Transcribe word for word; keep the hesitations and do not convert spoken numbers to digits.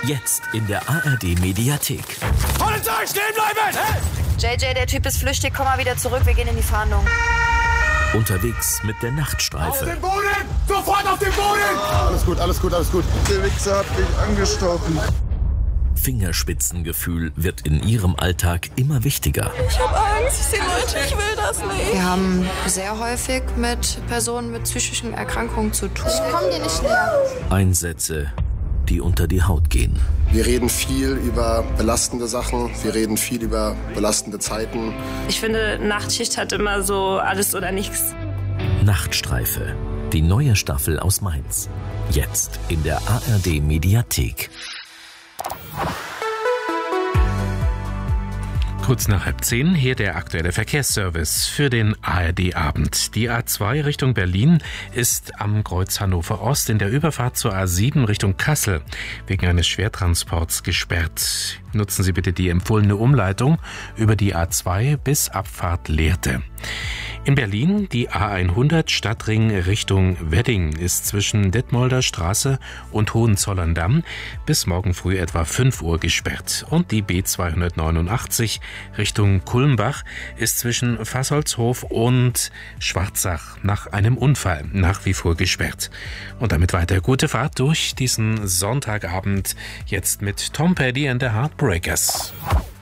Jetzt in der A R D-Mediathek. Polizei, stehen bleiben! Hey! J J, der Typ ist flüchtig, komm mal wieder zurück, wir gehen in die Fahndung. Unterwegs mit der Nachtstreife. Auf den Boden! Sofort auf den Boden! Alles gut, alles gut, alles gut. Der Wichser hat mich angestochen. Fingerspitzengefühl wird in ihrem Alltag immer wichtiger. Ich habe Angst, ich sehe Leute, ich will das nicht. Wir haben sehr häufig mit Personen mit psychischen Erkrankungen zu tun. Ich komme dir nicht näher. Einsätze, die unter die Haut gehen. Wir reden viel über belastende Sachen, wir reden viel über belastende Zeiten. Ich finde, Nachtschicht hat immer so alles oder nichts. Nachtstreife, die neue Staffel aus Mainz. Jetzt in der A R D-Mediathek. Kurz nach halb zehn, hier der aktuelle Verkehrsservice für den A R D-Abend. Die A zwei Richtung Berlin ist am Kreuz Hannover Ost in der Überfahrt zur A sieben Richtung Kassel wegen eines Schwertransports gesperrt. Nutzen Sie bitte die empfohlene Umleitung über die A zwei bis Abfahrt Lehrte. In Berlin die A hundert Stadtring Richtung Wedding ist zwischen Detmolder Straße und Hohenzollern-Damm bis morgen früh etwa fünf Uhr gesperrt. Und die B zweihundertneunundachtzig Richtung Kulmbach ist zwischen Fassholzhof und Schwarzach nach einem Unfall nach wie vor gesperrt. Und damit weiter gute Fahrt durch diesen Sonntagabend jetzt mit Tom Petty and the Heartbreakers.